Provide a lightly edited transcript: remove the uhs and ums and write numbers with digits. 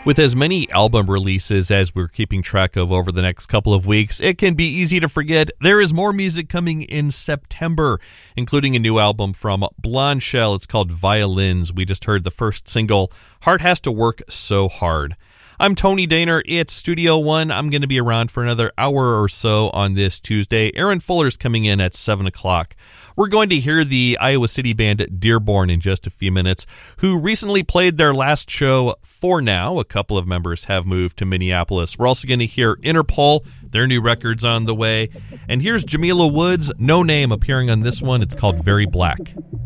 With as many album releases as we're keeping track of over the next couple of weeks, it can be easy to forget there is more music coming in September, including a new album from Blonde Shell. It's called Violins. We just heard the first single, Heart Has to Work So Hard. I'm Tony Daner. It's Studio One. I'm going to be around for another hour or so on this Tuesday. Aaron Fuller's coming in at 7 o'clock. We're going to hear the Iowa City band Dearborn in just a few minutes, who recently played their last show For Now. A couple of members have moved to Minneapolis. We're also going to hear Interpol. Their new record's on the way. And here's Jamila Woods, No Name, appearing on this one. It's called Very Black.